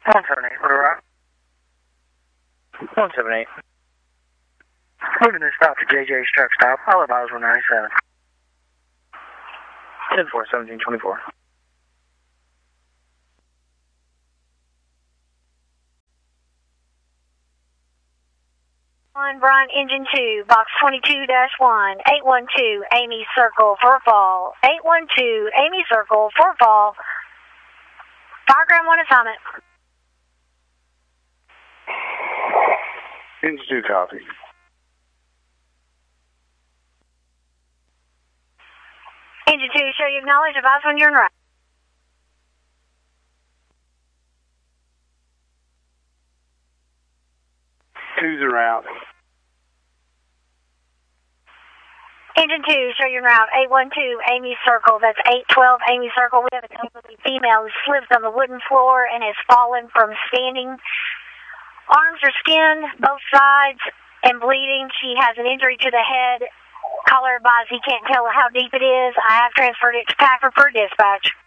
178, we're right. 178. Moving this stop to JJ's truck stop. All advise 197. 10-4, 1724. On Brian, engine 2, box 22-1, 812, Amy Circle, for fall. 812, Amy Circle, for fall. Fireground 1 assignment. Engine 2 copy. Engine 2, show you acknowledge, advise when you're in right. Two's en route. Engine 2, show you en route. 812, Amy Circle. That's 812, Amy Circle. We have a elderly female who slips on the wooden floor and has fallen from standing. Arms are skinned, both sides, and bleeding. She has an injury to the head. Caller advised he can't tell how deep it is. I have transferred it to Packard for dispatch.